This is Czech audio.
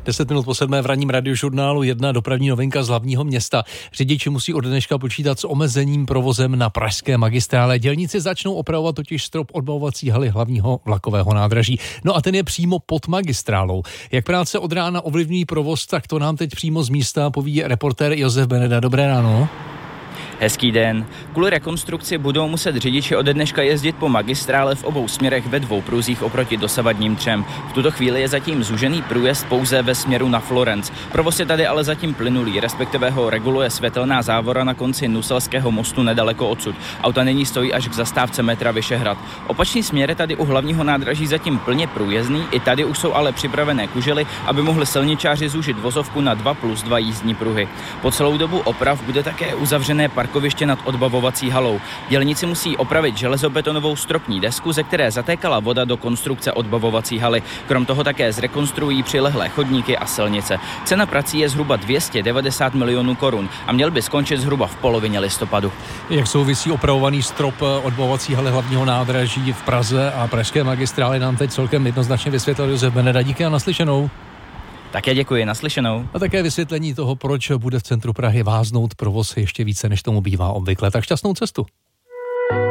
10 minut po 7 v ranním radiožurnálu 1 dopravní novinka z hlavního města. Řidiči musí od dneška počítat s omezením provozem na pražské magistrále. Dělníci začnou opravovat totiž strop odbavovací haly hlavního vlakového nádraží. No a ten je přímo pod magistrálou. Jak práce od rána ovlivňují provoz, tak to nám teď přímo z místa poví reportér Josef Beneda. Dobré ráno. Hezký den. Kvůli rekonstrukci budou muset řidiči ode dneška jezdit po magistrále v obou směrech ve 2 pruzích oproti dosavadním 3. V tuto chvíli je zatím zúžený průjezd pouze ve směru na Florence. Provoz je tady ale zatím plynulý, respektive ho reguluje světelná závora na konci Nuselského mostu nedaleko odsud. Auta nyní stojí až k zastávce metra Vyšehrad. Opačný směr je tady u hlavního nádraží zatím plně průjezdný, i tady už jsou ale připravené kužely, aby mohli silničáři zúžit vozovku na 2+2 jízdní pruhy. Po celou dobu oprav bude také uzavřené parkoviště nad odbavovací halou. Dělníci musí opravit železobetonovou stropní desku, ze které zatékala voda do konstrukce odbavovací haly. Krom toho také zrekonstruují přilehlé chodníky a silnice. Cena prací je zhruba 290 milionů korun a měl by skončit zhruba v polovině listopadu. Jak souvisí opravovaný strop odbavovací haly hlavního nádraží v Praze a pražské magistrály, nám teď celkem jednoznačně vysvětlil Josef Beneda. Díky a naslyšenou. Také děkuji, naslyšenou. A také vysvětlení toho, proč bude v centru Prahy váznout provoz ještě více, než tomu bývá obvykle. Tak šťastnou cestu.